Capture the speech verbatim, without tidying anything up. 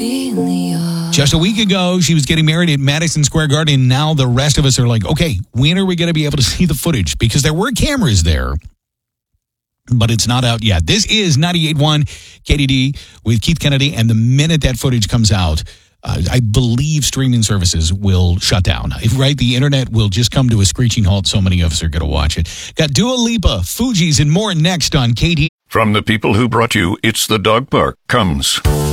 Just a week ago, she was getting married at Madison Square Garden. Now the rest of us are like, okay, when are we going to be able to see the footage? Because there were cameras there, but it's not out yet. This is ninety-eight point one K D D with Keith Kennedy, and the minute that footage comes out, uh, I believe streaming services will shut down. Right? The internet will just come to a screeching halt. So many of us are going to watch it. Got Dua Lipa, Fugees, and more next on K D. From the people who brought you It's the Dog Park comes...